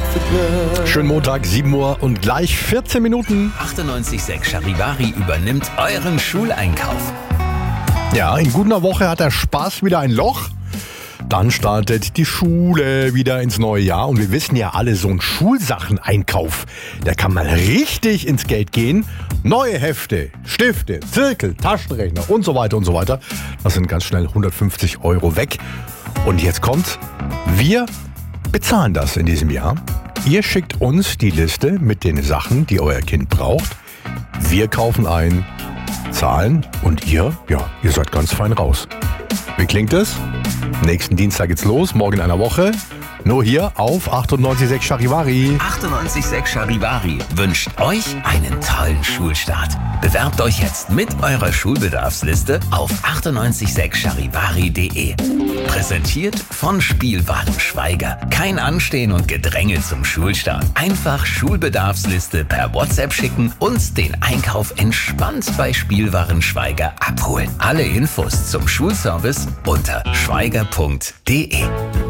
Schönen Montag, 7 Uhr und gleich 14 Minuten. 98.6 Charivari übernimmt euren Schuleinkauf. Ja, in guter Woche hat der Spaß wieder ein Loch. Dann startet die Schule wieder ins neue Jahr. Und wir wissen ja alle, so ein Schulsacheneinkauf, der kann mal richtig ins Geld gehen. Neue Hefte, Stifte, Zirkel, Taschenrechner und so weiter und so weiter. Das sind ganz schnell 150 € weg. Und jetzt kommt's, wir bezahlen das in diesem Jahr. Ihr schickt uns die Liste mit den Sachen, die euer Kind braucht. Wir kaufen ein, zahlen und ihr seid ganz fein raus. Wie klingt es? Nächsten Dienstag geht's los, morgen in einer Woche. Nur hier auf 98.6 Charivari. 98.6 Charivari wünscht euch einen tollen Schulstart. Bewerbt euch jetzt mit eurer Schulbedarfsliste auf 986charivari.de. Präsentiert von Spielwaren Schwaiger. Kein Anstehen und Gedränge zum Schulstart. Einfach Schulbedarfsliste per WhatsApp schicken und den Einkauf entspannt bei Spielwaren Schwaiger abholen. Alle Infos zum Schulservice unter schwaiger.de.